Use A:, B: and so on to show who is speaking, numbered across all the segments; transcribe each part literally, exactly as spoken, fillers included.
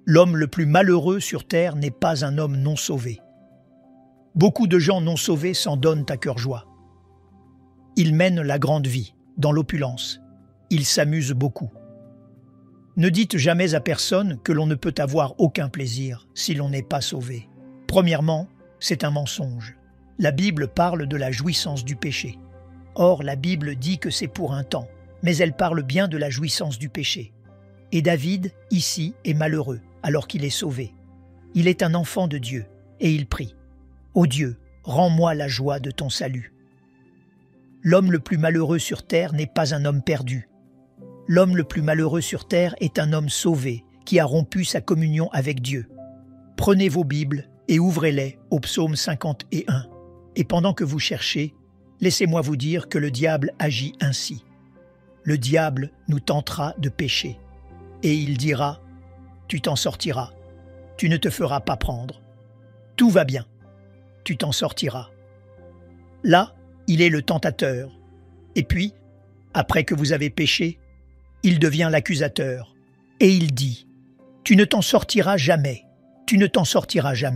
A: L'homme le plus malheureux sur terre n'est pas un homme non sauvé. Beaucoup de gens non sauvés s'en donnent à cœur joie. Ils mènent la grande vie, dans l'opulence. Ils s'amusent beaucoup. Ne dites jamais à personne que l'on ne peut avoir aucun plaisir si l'on n'est pas sauvé. Premièrement, c'est un mensonge. La Bible parle de la jouissance du péché. Or, la Bible dit que c'est pour un temps, mais elle parle bien de la jouissance du péché. Et David, ici, est malheureux, alors qu'il est sauvé. Il est un enfant de Dieu, et il prie. « Ô Dieu, rends-moi la joie de ton salut. » L'homme le plus malheureux sur terre n'est pas un homme perdu. L'homme le plus malheureux sur terre est un homme sauvé, qui a rompu sa communion avec Dieu. Prenez vos Bibles et ouvrez-les au psaume cinquante et un. Et pendant que vous cherchez, laissez-moi vous dire que le diable agit ainsi. Le diable nous tentera de pécher. Et il dira « Tu t'en sortiras, tu ne te feras pas prendre. Tout va bien, tu t'en sortiras. » Là, il est le tentateur. Et puis, après que vous avez péché, il devient l'accusateur. Et il dit « Tu ne t'en sortiras jamais, tu ne t'en sortiras jamais. »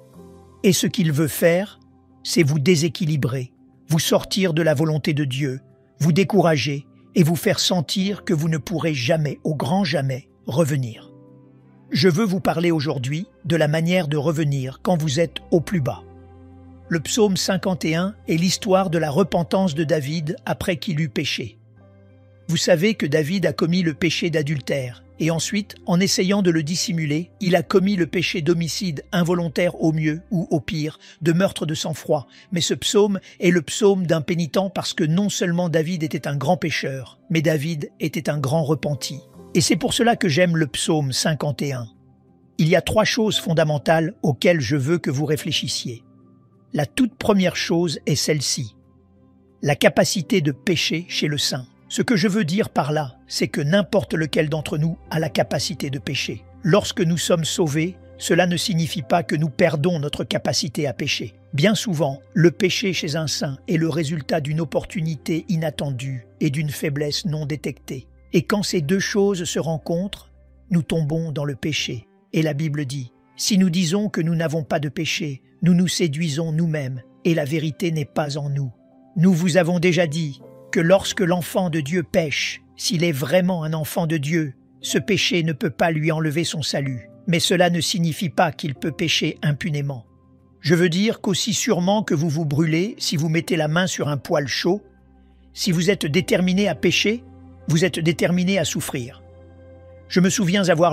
A: Et ce qu'il veut faire, c'est vous déséquilibrer, vous sortir de la volonté de Dieu, vous décourager et vous faire sentir que vous ne pourrez jamais, au grand jamais, revenir. Je veux vous parler aujourd'hui de la manière de revenir quand vous êtes au plus bas. Le psaume cinquante et un est l'histoire de la repentance de David après qu'il eut péché. Vous savez que David a commis le péché d'adultère, et ensuite, en essayant de le dissimuler, il a commis le péché d'homicide involontaire au mieux ou au pire, de meurtre de sang-froid. Mais ce psaume est le psaume d'un pénitent parce que non seulement David était un grand pécheur, mais David était un grand repenti. Et c'est pour cela que j'aime le psaume cinquante et un. Il y a trois choses fondamentales auxquelles je veux que vous réfléchissiez. La toute première chose est celle-ci, la capacité de pécher chez le saint. Ce que je veux dire par là, c'est que n'importe lequel d'entre nous a la capacité de pécher. Lorsque nous sommes sauvés, cela ne signifie pas que nous perdons notre capacité à pécher. Bien souvent, le péché chez un saint est le résultat d'une opportunité inattendue et d'une faiblesse non détectée. Et quand ces deux choses se rencontrent, nous tombons dans le péché. Et la Bible dit, « Si nous disons que nous n'avons pas de péché, nous nous séduisons nous-mêmes, et la vérité n'est pas en nous. » Nous vous avons déjà dit que lorsque l'enfant de Dieu pêche, s'il est vraiment un enfant de Dieu, ce péché ne peut pas lui enlever son salut. Mais cela ne signifie pas qu'il peut pécher impunément. Je veux dire qu'aussi sûrement que vous vous brûlez si vous mettez la main sur un poêle chaud, si vous êtes déterminé à pécher, vous êtes déterminé à souffrir. Je me souviens avoir